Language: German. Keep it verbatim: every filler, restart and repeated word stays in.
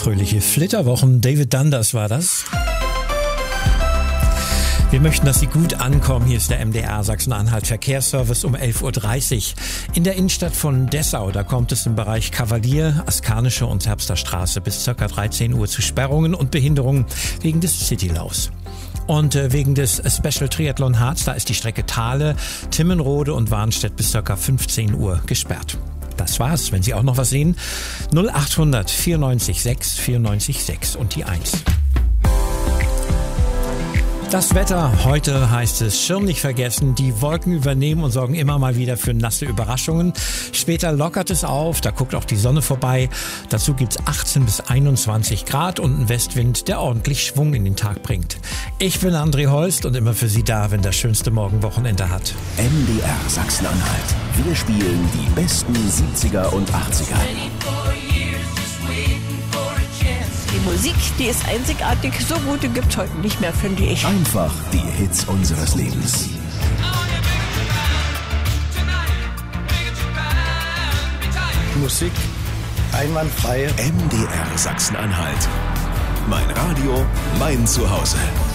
Fröhliche Flitterwochen. David Dundas war das. Wir möchten, dass Sie gut ankommen. Hier ist der M D R Sachsen-Anhalt Verkehrsservice um elf Uhr dreißig. In der Innenstadt von Dessau, da kommt es im Bereich Kavalier, Askanische und Herbster Straße bis ca. dreizehn Uhr zu Sperrungen und Behinderungen wegen des Citylaufs. Und äh, wegen des Special Triathlon Harz, da ist die Strecke Thale, Timmenrode und Warnstedt bis ca. fünfzehn Uhr gesperrt. Das war's. Wenn Sie auch noch was sehen, null achthundert vierundneunzig sechs vierundneunzig sechs und die eins. Das Wetter, heute heißt es Schirm nicht vergessen, die Wolken übernehmen und sorgen immer mal wieder für nasse Überraschungen. Später lockert es auf, da guckt auch die Sonne vorbei. Dazu gibt's achtzehn bis einundzwanzig Grad und einen Westwind, der ordentlich Schwung in den Tag bringt. Ich bin André Holst und immer für Sie da, wenn das schönste Morgenwochenende hat. M D R Sachsen-Anhalt. Wir spielen die besten siebziger und achtziger. Die Musik, die ist einzigartig, so gute gibt's heute nicht mehr, finde ich. Einfach die Hits unseres Lebens. Musik einwandfrei. M D R Sachsen-Anhalt. Mein Radio, mein Zuhause.